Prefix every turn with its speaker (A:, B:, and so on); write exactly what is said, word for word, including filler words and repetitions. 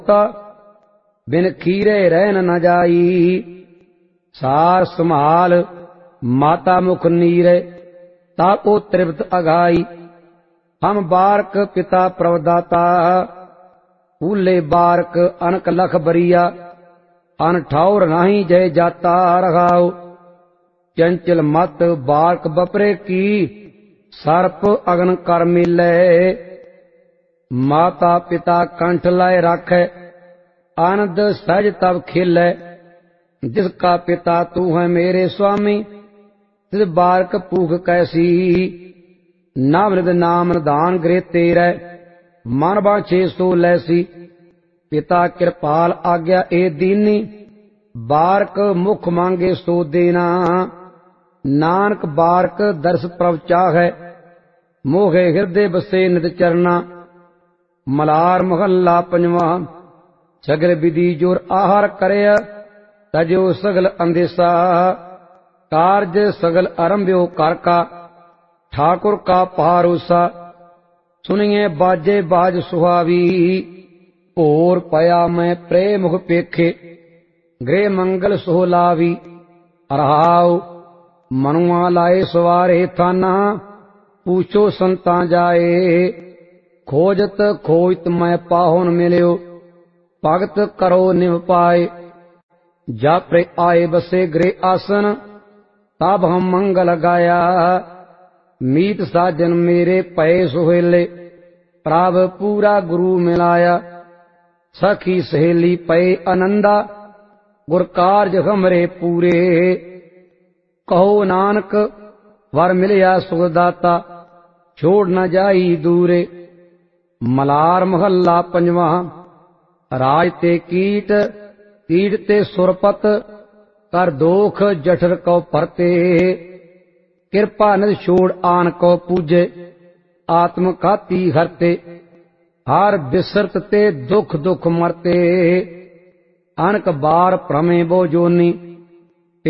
A: बिन खीरे रहन न जाई। सार संभाल माता मुख नीरे ताको तृप्त अघाई। हम बारक पिता प्रवदाता फूले बारक अनक लख बरिया। अन ठाउर नाही जय जाता रघाओ। चंचल मत बारक बपरे की सर्प अगन कर मिले। माता पिता कंठ लाए राखे आनंद सहज तब खिले। जिसका पिता तू है मेरे स्वामी तिस बारक भूख कैसी। नाम नाम दान गृह तेरे मन बाछे सो लैसी। पिता कृपाल आज्ञा ए दीनी बारक मुख मांगे सो देना। नानक बारक दर्श प्रभ चाहे मोहे हृदय बसे नित चरना। मलार महला पंजवा। सगल विधि जोर आहार करे तजो सगल अंदेसा। कार्ज सगल आरंभ्यो कर का ठाकुर का पहारोसा। सुनिए बाजे बाज सुहावी और पया मैं प्रेम मुख पेखे। गृह मंगल सोहलावी अरहाओ मनुआ लाए सवारे थाना। पूछो संता जाए खोजत खोजत मैं पाहुन मिल्यो। भगत करो निभ पाए जापरे आए बसे गृह आसन। तब हम मंगल गाया मीत साजन मेरे पए सुहेले। प्रभ पूरा गुरु मिलाया सखी सहेली पए आनंदा। गुर कार्ज हमरे पूरे कहो नानक वर मिलिया सुखदाता। छोड़ न जाई दूरे। मलार महला पंजवा। राज ते कीट कीट ते सुरपत कर दोख जठर को परते। कृपा निध छोड़ आन को पूजे आत्म खाती हरते। हर बिसरत ते दुख दुख मरते। अनक बार भ्रमे बो जोनी